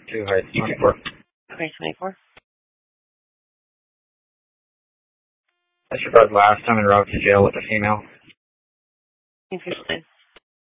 2 height 24. Okay, 24. That's your last time in route to jail with a female. Interesting.